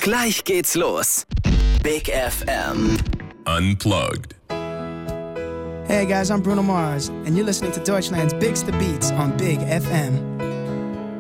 Gleich geht's los. Big FM. Unplugged. Hey guys, I'm Bruno Mars, and you're listening to Deutschland's Bigster Beats on Big FM.